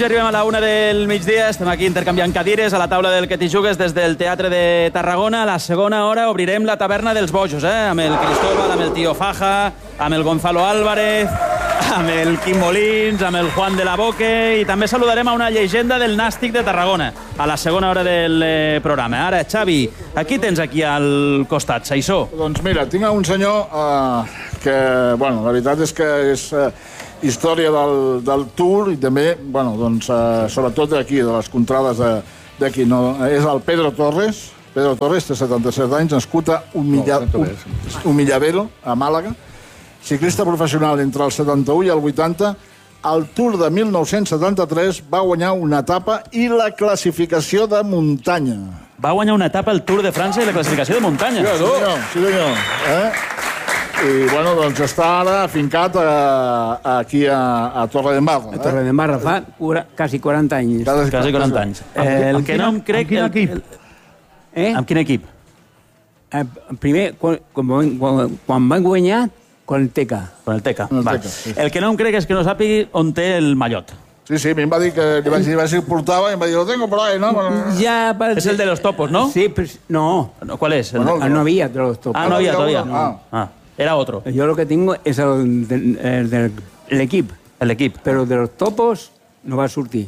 Arribem a la 1 del migdia, estem aquí intercanviant cadires a la taula del Que t'hi jugues des del Teatre de Tarragona. A la segona hora obrirem la taverna dels bojos, amb el Cristóbal, amb el Tío Faja, amb el Gonzalo Álvarez, amb el Quim Molins, amb el Juan de la Boque, i també saludarem a una llegenda del Nàstic de Tarragona a la segona hora del programa. Ara, Xavi, aquí tens aquí al costat, Saissó. Doncs mira, tinc un senyor que, bueno, la veritat és que és història del Tour i també, bueno, doncs, sobretot d'aquí, de les contrades d'aquí. No? És el Pedro Torres. Pedro Torres té 77 anys, nascut a Humillavero, a Màlaga. Ciclista professional entre el 71 i el 80. Al Tour de 1973 va guanyar una etapa i la classificació de muntanya. Va guanyar una etapa al Tour de França i la classificació de muntanya. Sí, senyor. I, bueno, doncs està ara afincat aquí a Torredembarra. A Torredembarra fa quasi 40 anys. Quasi 40 anys. El que no em crec... Amb quin equip? Amb quin equip? Primer, quan van guanyar, con el Teca. Con el Teca. El que no em crec és que no sàpigui on té el mallot. Sí, a mi em va dir que li vaig dir que portava i em va dir, lo tengo por ahí, ¿no? Ya, es el de los topos, ¿no? Sí, pero no. ¿Cuál es? Bueno, no había de los topos. No había todavía. Era otro. Yo lo que tengo es el del equipo. El equipo. Pero de los topos no va a sortir.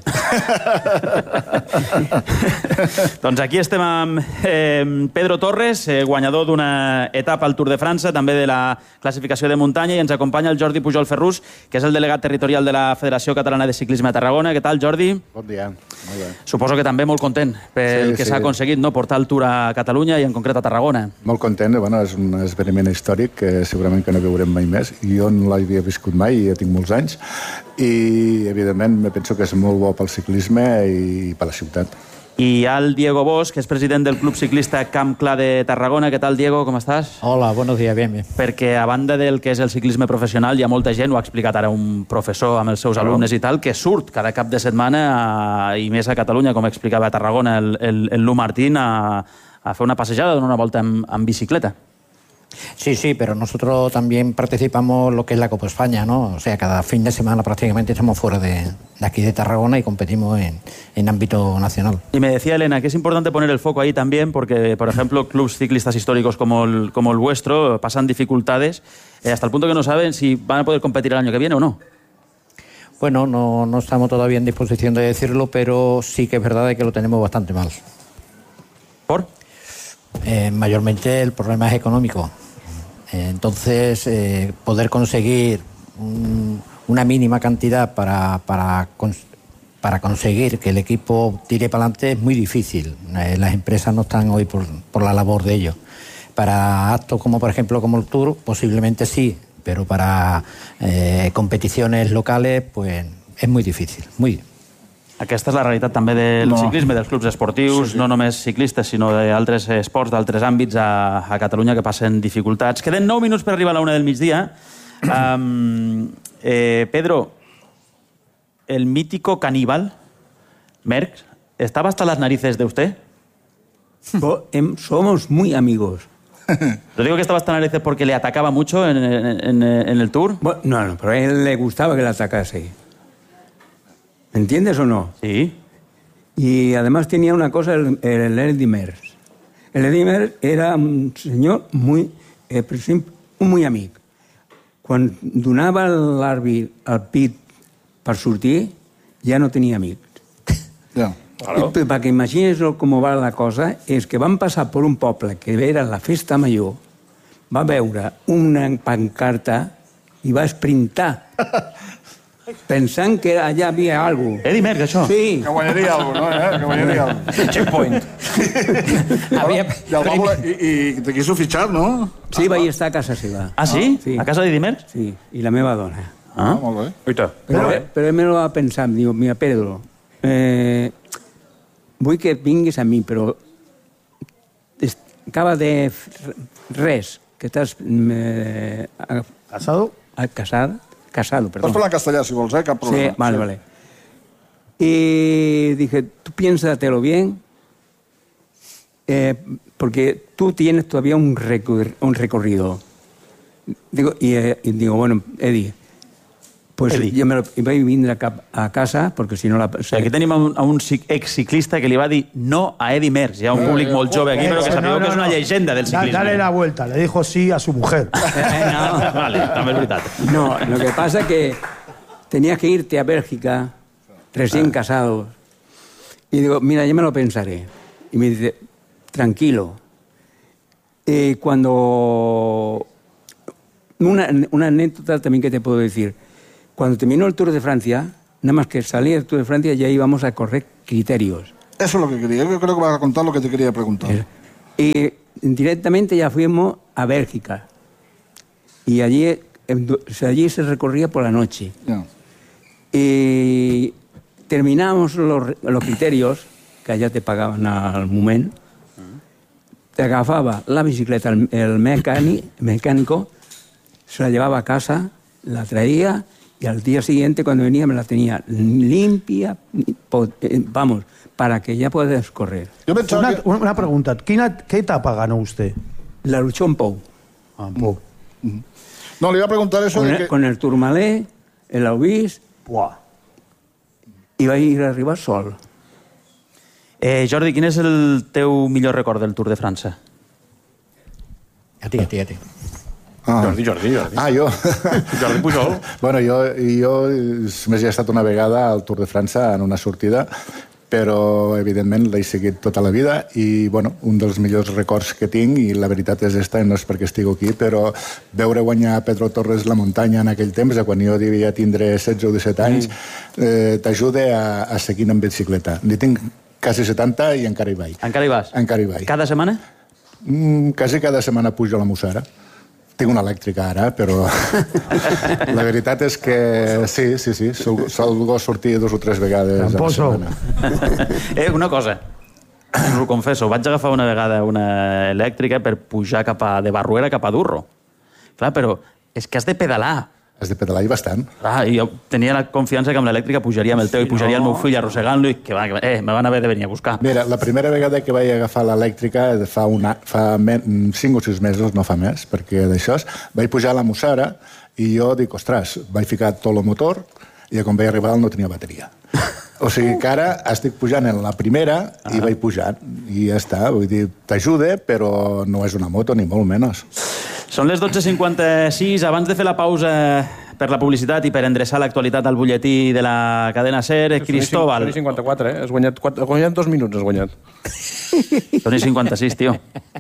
Doncs aquí estem amb Pedro Torres, guanyador d'una etapa al Tour de França, també de la classificació de muntanya, i ens acompanya el Jordi Pujol Ferrús, que és el delegat territorial de la Federació Catalana de Ciclisme a Tarragona. Què tal, Jordi? Bon dia. Molt bé. Suposo que també molt content pel que s'ha aconseguit, no?, portar el Tour a Catalunya i en concret a Tarragona. Molt content, bueno, és un esdeveniment històric que segurament que no veurem mai més. Jo no l'havia viscut mai, ja tinc molts anys, i evidentment penso que és molt bo pel ciclisme i per la ciutat. I hi ha el Diego Bosch, que és president del Club Ciclista Camp Clar de Tarragona. Què tal, Diego? Com estàs? Hola, buenos días, bien. Perquè a banda del que és el ciclisme professional, hi ha molta gent, ho ha explicat ara un professor amb els seus alumnes i tal, que surt cada cap de setmana, i més a Catalunya, com explicava a Tarragona el Lu Martín, a fer una passejada, donar una volta en bicicleta. Sí, pero nosotros también participamos en lo que es la Copa España, ¿no? O sea, cada fin de semana prácticamente estamos fuera de aquí de Tarragona y competimos en ámbito nacional. Y me decía Elena que es importante poner el foco ahí también porque, por ejemplo, clubes ciclistas históricos como el vuestro pasan dificultades hasta el punto que no saben si van a poder competir el año que viene o no. Bueno, no estamos todavía en disposición de decirlo, pero sí que es verdad que lo tenemos bastante mal. ¿Por? Mayormente el problema es económico. Entonces, poder conseguir una mínima cantidad para conseguir que el equipo tire para adelante es muy difícil. Las empresas no están hoy por la labor de ello. Para actos como, por ejemplo, como el Tour, posiblemente sí, pero para competiciones locales, pues es muy difícil, muy. Aquesta és la realitat també del ciclisme, dels clubs esportius, no només ciclistes, sinó d'altres esports, d'altres àmbits a Catalunya que passen dificultats. Queden 9 minuts per arribar a la 1 del migdia. Pedro, el mítico caníbal, Merckx, ¿estaba hasta las narices de usted? Somos muy amigos. Lo digo que estaba hasta las narices porque le atacaba mucho en el Tour. Bueno, no, pero a él le gustaba que le atacase. ¿Me entiendes o no? Sí. Y además tenía una cosa, el Eddy Merckx. El Eddy Merckx era un senyor muy amic. Quan donava l'àrbit al pit per sortir, ja no tenia amics. Ja. Claro. Para que imagines com va la cosa, és que van passar per un poble que era la festa major, va veure una pancarta i va esprintar pensant que allà havia alguna cosa. Eddy Merckx, això? Sí. Que guanyaria alguna cosa, no? Que guanyaria alguna cosa. Checkpoint. I te quiso fitxar, no? Sí, vaig estar a casa seva. Ah, sí? Sí. A casa d'Eddy Merckx? Sí, i la meva dona. Ah, molt bé. Oita. Però ell me lo va pensar, em diu, mira, Pedro, vull que vinguis a mi, però acaba de res, que estàs Casado? Casado, perdón. Pots parlar en castellà, si vols, cap problema. Sí, vale. Y dije, tú piénsatelo bien, porque tú tienes todavía un recorrido. Digo, bueno, Eddie, Pues Eddie. jo vaig vindre a casa, perquè si no... Aquí tenim un exciclista que li va dir no a Eddy Merckx. Hi ha un públic molt jove aquí, però que sabeu que és una llegenda del ciclisme. Dale la vuelta, le dijo sí a su mujer. No. Vale, també és veritat. No, lo que pasa es que tenías que irte a Bélgica, recién casados. Y digo, mira, yo me lo pensaré. Y me dice, tranquilo. Cuando... Una anécdota también que te puedo decir. Cuando terminó el Tour de Francia, nada más que salía el Tour de Francia, ya íbamos a correr criterios. Eso es lo que quería. Yo creo que vas a contar lo que te quería preguntar. Y directamente ya fuimos a Bélgica. Y allí se recorría por la noche. Ya. Y terminamos los criterios, que allá te pagaban al momento. Te agafaba la bicicleta el mecánico, se la llevaba a casa, la traía y al día siguiente cuando venía me la tenía limpia, vamos, para que ya puedas correr. Yo pensaba Una pregunta, ¿qué etapa ganó usted? La luchó en Pou. Pau. No, le iba a preguntar eso de que... Con el Tourmalet, el Aubis, Buah. i va ir a arribar sol. Jordi, quin és el teu millor record del Tour de França? A ti. Jordi. Jo. Jordi Pujol. Bueno, jo només he estat una vegada al Tour de França en una sortida, però evidentment l'he seguit tota la vida i bueno, un dels millors records que tinc, i la veritat és esta, no és perquè estic aquí, però veure guanyar Pedro Torres la muntanya en aquell temps, quan jo devia tindre 16 o 17 anys, t'ajuda a seguir en bicicleta. N'hi tinc quasi 70 i encara hi vaig. Encara hi vas? Encara hi vaig. Cada setmana? Quasi cada setmana pujo a la Mussara. Tinc una elèctrica ara, però la veritat és que sí, salgo a sortir 2 o 3 vegades Tramposo. a la setmana. Una cosa, us ho confesso, vaig agafar una vegada una elèctrica per pujar de Barruera cap a Durro. Clar, però és que has de pedalar. Has de pedalar i bastant. Clar, i jo tenia la confiança que amb l'elèctrica pujaria amb el teu i pujaria el meu fill arrossegant-lo i que me van haver de venir a buscar. Mira, la primera vegada que vaig agafar l'elèctrica fa 5 o 6 mesos, no fa més, perquè d'això, vaig pujar a la Mussara i jo dic, ostres, vaig ficar tot el motor i quan vaig arribar no tenia bateria. O sigui que ara estic pujant en la primera i vaig pujant i ja està, vull dir, t'ajuda, però no és una moto, ni molt menys. Són les 12:56. Abans de fer la pausa per la publicitat i per endreçar l'actualitat al butlletí de la cadena SER, Cristóbal... Toni 54, Has guanyat 2 minuts, has guanyat. Toni 56, tio.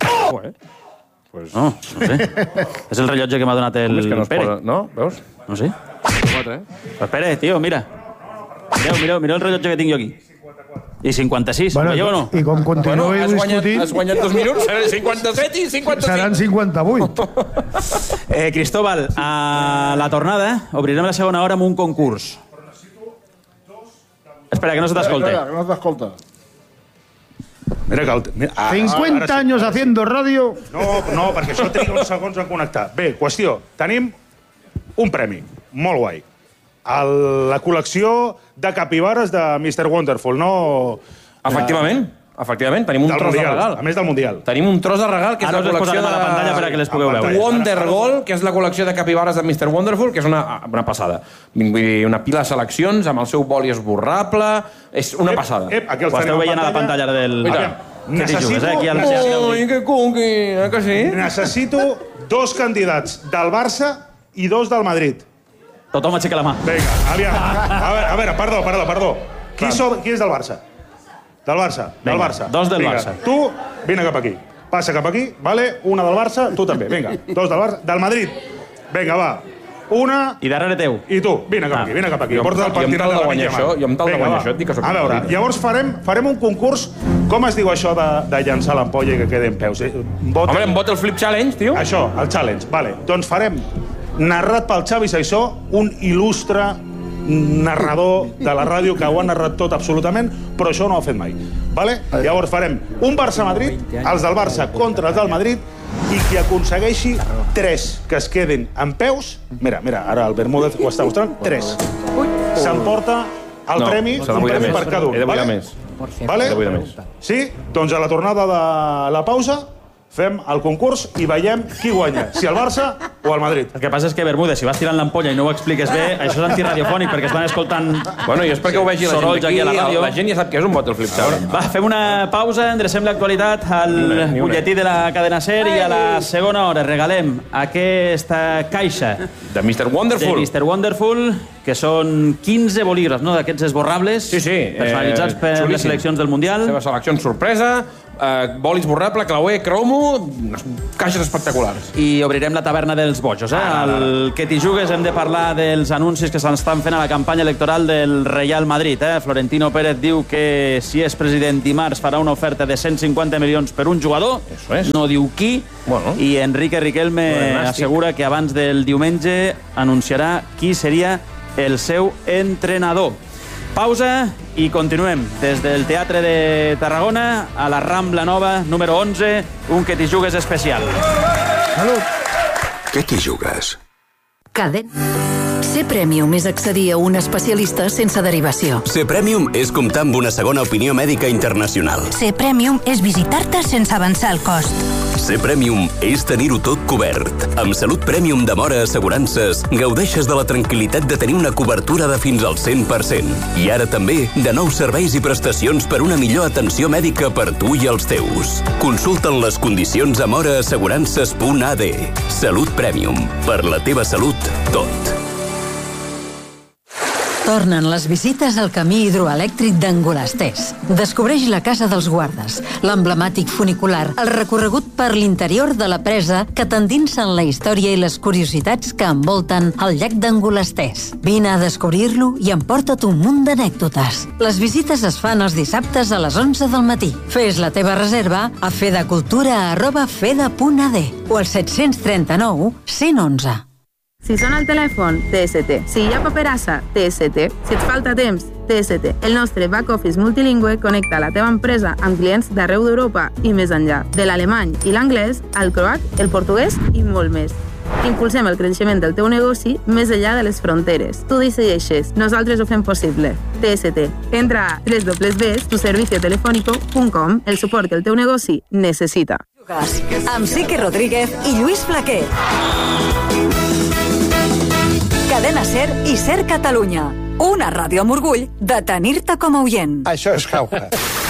Pues... No sé. És el rellotge que m'ha donat el Pere. No? Veus? No sé. 54, Pues Pere, tio, mira. Mireu el rellotge que tinc jo aquí. I 56, Bueno, veieu o no? I com continuï discutint, has guanyat 2 minuts, seran 57 i 55. seran 58. Cristóbal, a la tornada obrirem la segona hora amb un concurs. Espera, que no se t'escolta. Espera, que no t'escolta. Mira que 50 años haciendo radio. No, perquè això triga uns segons en connectar. Bé, qüestió. Tenim un premi, molt guai. La col·lecció de capibares de Mr. Wonderful, no... Efectivament, tenim un Del tros de Mundial, regal. a més del Mundial. Tenim un tros de regal, que és Ara la us col·lecció posarem a la pantalla per a que les pugueu veure. Wondergold, que és la col·lecció de capibares de Mr. Wonderful, que és una passada. Vull dir, una pila de seleccions amb el seu boli esborrable. És una passada. Aquí Ho esteu veient a la pantalla del... Que t'hi jugues, aquí al Ui, que cunqui, que sí? Necessito 2 candidats del Barça i 2 del Madrid. Tothom aixeca la mà. Vinga, aviam. A veure, perdó. Qui és del Barça? Del Barça. Vinga, 2 del Vinga, Barça. Tu, vine cap aquí. Passa cap aquí, vale? Una del Barça, tu també. Vinga, 2 del Barça. Del Madrid. Vinga, va. Una... I darrere teu. I tu, vine cap aquí. Jo Porta el partit amb tal de guanyar això, Vinga, et dic que soc a veure, llavors farem un concurs. Com es diu això de llançar l'ampolla i que quedi en peus? Home, em vota el Flip Challenge, tio. Això, el challenge. Vale. Doncs farem, narrat pel Xavi Saissó, un il·lustre narrador de la ràdio que ho ha narrat tot absolutament, però això no ho ha fet mai. Vale? Llavors farem un Barça-Madrid, els del Barça contra els del Madrid, i qui aconsegueixi 3 que es quedin en peus, mira, ara el Bermúdez ho està mostrant, 3. S'emporta el premi, un premi per cada un. He de buidar més. Vale? He de buidar més. Sí? Doncs a la tornada de la pausa fem el concurs i veiem qui guanya, si el Barça o el Madrid. El que passa és que, Bermúdez, si vas tirant l'ampolla i no ho expliques bé, això és antiradiofònic, perquè es van escoltant... Bueno, i és perquè ho vegi la gent aquí a la ràdio. La gent ja sap que és un bottle flip tower. Va, fem una pausa, endrecem l'actualitat al butlletí de la cadena SER i a la segona hora regalem aquesta caixa de Mr. Wonderful. De Mr. Wonderful, que són 15 bolígrafs, no?, d'aquests esborrables, personalitzats per les seleccions del Mundial. Seva selecció sorpresa, boli esborrable, clauer, cromo, caixes espectaculars. I obrirem la taverna dels bojos, Al que t'hi jugues hem de parlar dels anuncis que s'estan fent a la campanya electoral del Real Madrid, Florentino Pérez diu que si és president dimarts farà una oferta de 150 milions per un jugador, no diu qui, i Enrique Riquelme assegura que abans del diumenge anunciarà qui seria el seu entrenador. Pausa i continuem des del Teatre de Tarragona a la Rambla Nova, número 11, un que t'hi jugues especial. Salut! Què t'hi jugues? Ser Premium és accedir a un especialista sense derivació. Ser Premium és comptar amb una segona opinió mèdica internacional. Ser Premium és visitar-te sense avançar el cost. Ser Premium és tenir-ho tot cobert. Amb Salut Premium de Mora Assegurances gaudeixes de la tranquil·litat de tenir una cobertura de fins al 100%. I ara també de nous serveis i prestacions per una millor atenció mèdica per tu i els teus. Consulta'n les condicions a moraassegurances.ad. Salut Premium. Per la teva salut, tot. Tornen les visites al camí hidroelèctric d'Angolastès. Descobreix la Casa dels Guardes, l'emblemàtic funicular, el recorregut per l'interior de la presa que t'endinsa en la història i les curiositats que envolten el llac d'Angolastès. Vine a descobrir-lo i emporta't un munt d'anècdotes. Les visites es fan els dissabtes a les 11 del matí. Fes la teva reserva a fedacultura@feda.ad o al 739 111. Si sona el telèfon, TST. Si hi ha paperassa, TST. Si et falta temps, TST. El nostre back-office multilingüe connecta la teva empresa amb clients d'arreu d'Europa i més enllà. De l'alemany i l'anglès, al croat, el portuguès i molt més. Impulsem el creixement del teu negoci més enllà de les fronteres. Tu decideixes, nosaltres ho fem possible. TST. Entra a www.tuserviciotelefónico.com, el suport que el teu negoci necessita. Amb Sique Rodríguez i Lluís Flaquer. Cadena SER i SER Catalunya. Una ràdio amb orgull de tenir-te com a oient. Això és Jauja.